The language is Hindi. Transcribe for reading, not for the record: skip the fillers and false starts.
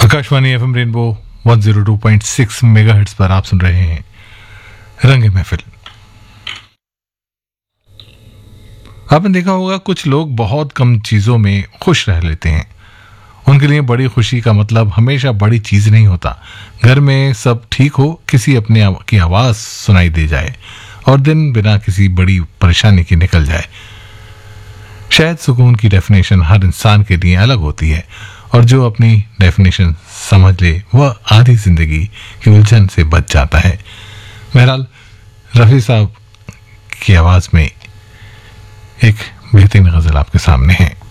आकाशवाणी एफएम रेनबो 102.6 मेगाहर्ट्ज पर आप सुन रहे हैं रंग महफिल। आपने देखा होगा कुछ लोग बहुत कम चीजों में खुश रह लेते हैं। उनके लिए बड़ी खुशी का मतलब हमेशा बड़ी चीज नहीं होता। घर में सब ठीक हो, किसी अपने की आवाज सुनाई दे जाए और दिन बिना किसी बड़ी परेशानी के निकल जाए। शायद सुकून की डेफिनेशन हर इंसान के लिए अलग होती है और जो अपनी डेफिनेशन समझ ले वह आधी जिंदगी की उलझन से बच जाता है। बहरहाल रफी साहब की आवाज में एक बेहतरीन गजल आपके सामने है।